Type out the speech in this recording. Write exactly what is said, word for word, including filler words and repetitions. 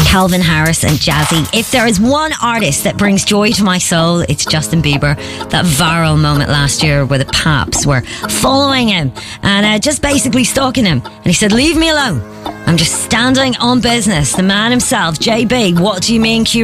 Calvin Harris and Jazzy. If there is one artist that brings joy to my soul, it's Justin Bieber. That viral moment last year where the Paps were following him and uh, just basically stalking him. And he said, leave me alone. I'm just standing on business. The man himself, J B, what do you mean, Q